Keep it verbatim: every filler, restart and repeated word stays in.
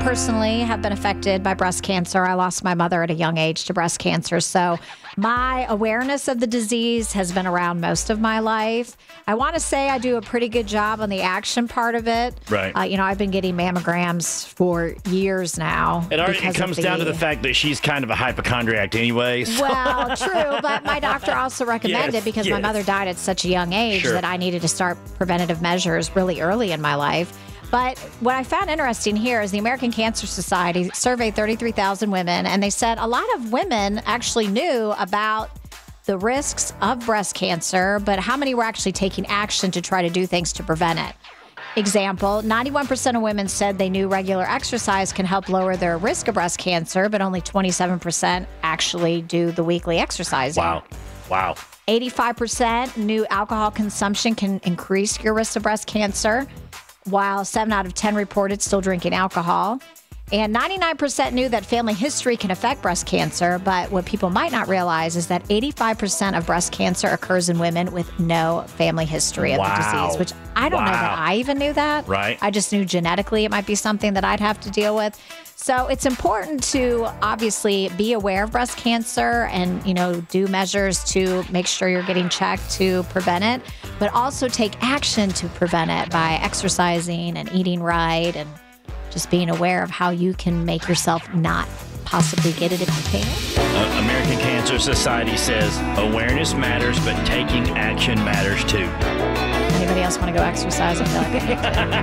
personally have been affected by breast cancer. I lost my mother at a young age to breast cancer. So my awareness of the disease has been around most of my life. I want to say I do a pretty good job on the action part of it. Right. Uh, you know, I've been getting mammograms for years now. It, already, it because comes of down to the fact that she's kind of a hypochondriac anyway. So. Well, true, but my doctor also recommended Yes, because yes. my mother died at such a young age Sure. that I needed to start preventative measures really early in my life. But what I found interesting here is the American Cancer Society surveyed thirty-three thousand women, and they said a lot of women actually knew about the risks of breast cancer, but how many were actually taking action to try to do things to prevent it? Example, ninety-one percent of women said they knew regular exercise can help lower their risk of breast cancer, but only twenty-seven percent actually do the weekly exercising. Wow. Wow. eighty-five percent knew alcohol consumption can increase your risk of breast cancer, while seven out of ten reported still drinking alcohol. And ninety-nine percent knew that family history can affect breast cancer, but what people might not realize is that eighty-five percent of breast cancer occurs in women with no family history of Wow. the disease, which I don't know Wow. that I even knew that. Right. I just knew genetically it might be something that I'd have to deal with. So it's important to obviously be aware of breast cancer and, you know, do measures to make sure you're getting checked to prevent it, but also take action to prevent it by exercising and eating right and just being aware of how you can make yourself not possibly get it if you can. Uh, American Cancer Society says awareness matters, but taking action matters too. Anybody else want to go exercise? I feel like I need to.